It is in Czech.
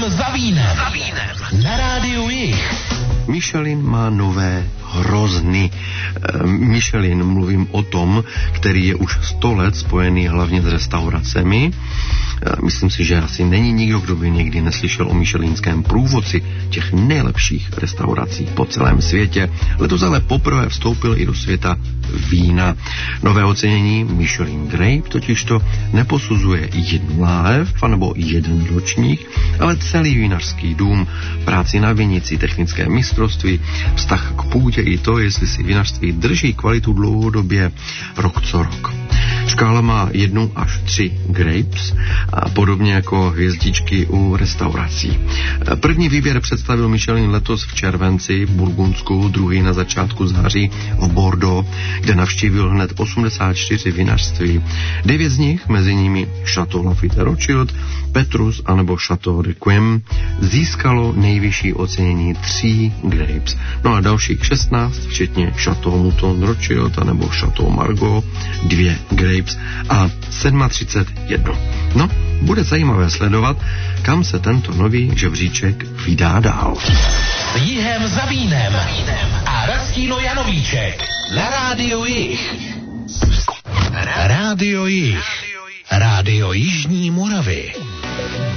za vínem. Na rádiu Jich. Michelin má nové hrozny. Michelin, mluvím o tom, který je už 100 let spojený hlavně s restauracemi. Myslím si, že asi není nikdo, kdo by někdy neslyšel o michelinském průvodci těch nejlepších restaurací po celém světě. Letos ale poprvé vstoupil i do světa vína. Nové ocenění Michelin Grape totižto neposuzuje jeden láhev nebo jeden ročník, ale celý vinařský dům, práci na vinici, technické mistrovství, vztah k půdě i to, jestli si vinařství drží kvalitu dlouhodobě rok co rok. Škála má 1 až 3 grapes, a podobně jako hvězdičky u restaurací. První výběr představil Michelin letos v červenci v Burgundsku, druhý na začátku září v Bordeaux, kde navštívil hned 84 vinařství. 9 z nich, mezi nimi Château Lafite Rothschild, Petrus anebo Château de Quim, získalo nejvyšší ocenění 3 grapes. No a dalších 16, včetně Château Mouton Rothschild anebo Château Margaux, 2 grapes a 37 jedno. No, bude zajímavé sledovat, kam se tento nový žebříček vydá dál. S Jihem za vínem a Rastino Janovíček na rádiu Jich. Rádio Jich. Rádio Jižní Moravy.